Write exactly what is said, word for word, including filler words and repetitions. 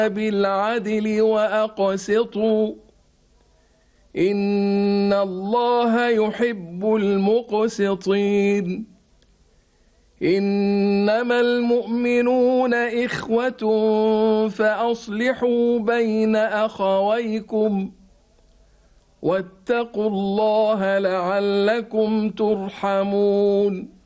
بالعدل وأقسطوا إن الله يحب المقسطين إنما المؤمنون إخوة فأصلحوا بين أخويكم واتقوا الله لعلكم ترحمون